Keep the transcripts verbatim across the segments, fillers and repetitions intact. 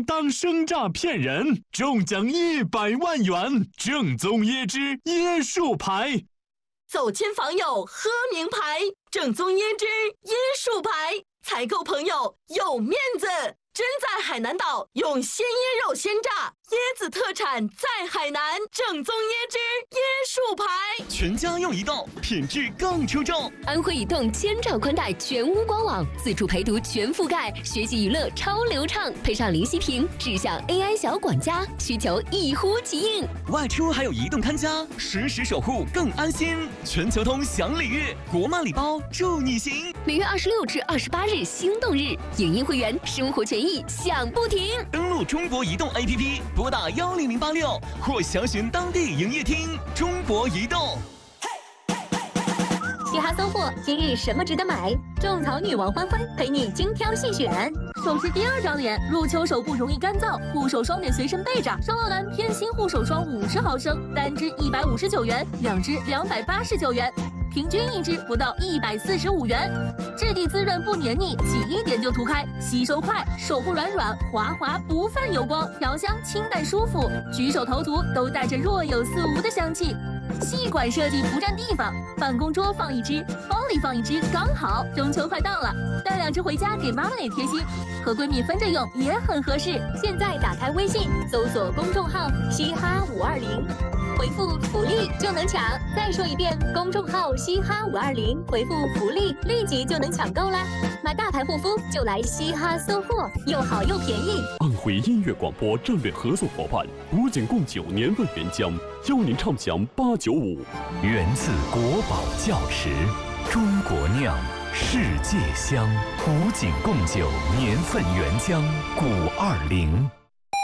当生诈骗人，中奖一百万元，正宗椰汁椰树牌。 走亲访友喝名牌，正宗椰汁椰树牌，采购朋友有面子。真在海南岛用鲜椰肉鲜榨，椰子特产在海南，正宗椰汁椰树牌， 全家用移动，品质更出众。 安徽移动千兆宽带全屋官网，自助陪读全覆盖，学习娱乐超流畅，配上零息屏，智享 A I 小管家，需求一呼即应。 外出还有移动看家，实时守护更安心。全球通享礼遇，国漫礼包助你行。 每月二十六至二十八日心动日，影音会员生活权益享不停。 登录中国移动 A P P， 拨打幺零零八六或详询当地营业厅。中国移动。 嘻哈搜货今日什么值得买？种草女王欢欢陪你精挑细选。手持第二张脸，入秋手部容易干燥，护手霜得随身备着。双乐兰偏心护手霜五十毫升，单支一百五十九元，两支两百八十九元。平均一支不到一百四十五元，质地滋润不黏腻，挤一点就涂开，吸收快，手部软软滑滑不泛油光，调香清淡舒服，举手投足都带着若有似无的香气。细管设计不占地方，办公桌放一支，包里放一支刚好。中秋快到了，带两支回家给妈妈也贴心，和闺蜜分着用也很合适。现在打开微信，搜索公众号嘻哈五二零。回复福利就能抢，再说一遍，公众号嘻哈五二零，回复福利立即就能抢购啦！买大牌护肤就来嘻哈搜货，又好又便宜。 安徽音乐广播战略合作伙伴古井贡酒年份原浆，邀您畅享八九五。 源自国宝窖池，中国酿，世界香。古井贡酒年份原浆五二零。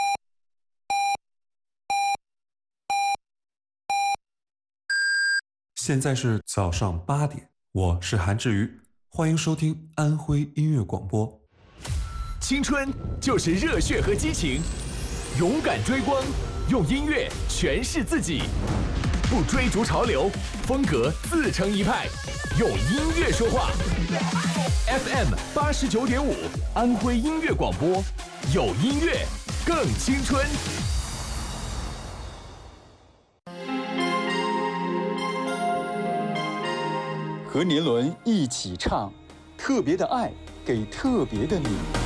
现在是早上八点，我是韩志瑜，欢迎收听安徽音乐广播。 青春就是热血和激情，勇敢追光，用音乐诠释自己，不追逐潮流，风格自成一派，用音乐说话。F M 八十九点五，安徽音乐广播，有音乐更青春。 和年轮一起唱，特别的爱给特别的你。